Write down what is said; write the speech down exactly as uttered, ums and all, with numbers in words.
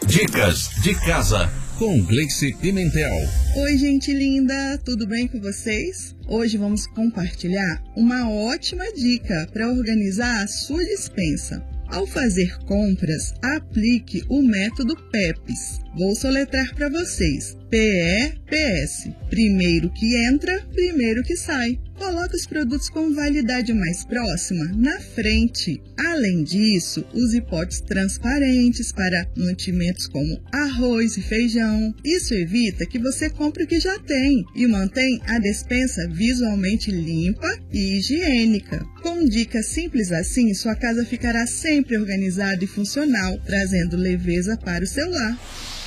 Dicas de casa com Gleice Pimentel. Oi, gente linda, tudo bem com vocês? Hoje vamos compartilhar uma ótima dica para organizar a sua despensa. Ao fazer compras, aplique o método PEPS. Vou soletrar para vocês. P E P S. Primeiro que entra, primeiro que sai. Coloque os produtos com validade mais próxima na frente. Além disso, use potes transparentes para mantimentos como arroz e feijão. Isso evita que você compre o que já tem e mantém a despensa visualmente limpa e higiênica. Com dicas simples assim, sua casa ficará sempre organizada e funcional, trazendo leveza para o seu lar.